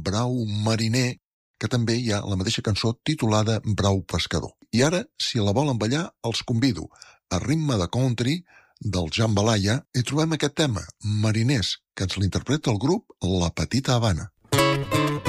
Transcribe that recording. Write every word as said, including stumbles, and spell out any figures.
Brau mariner, que també hi ha la mateixa cançó titulada Brau pescador. I ara, si la volen ballar, els convido a ritme de country del Jambalaya i trobem aquest tema, Mariners, que ens l'interpreta el grup La Petita Habana.